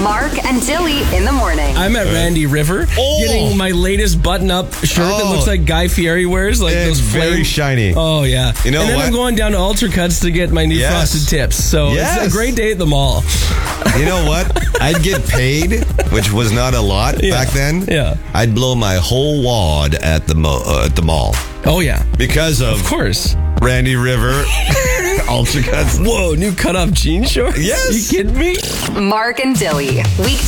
Mark and Dilly in the morning. I'm at Randy River getting my latest button-up shirt that looks like Guy Fieri wears, like It's those very shiny. Oh yeah. You know and then what? I'm going down to Ultra Cuts to get my new frosted tips. So it's a great day at the mall. You know what? I'd get paid, which was not a lot back then. Yeah. I'd blow my whole wad at the mall. Oh yeah. Because of course. Randy River, Ultra Cuts. Whoa, new cut-off jean shorts? Yes. You kidding me? Mark and Dilly.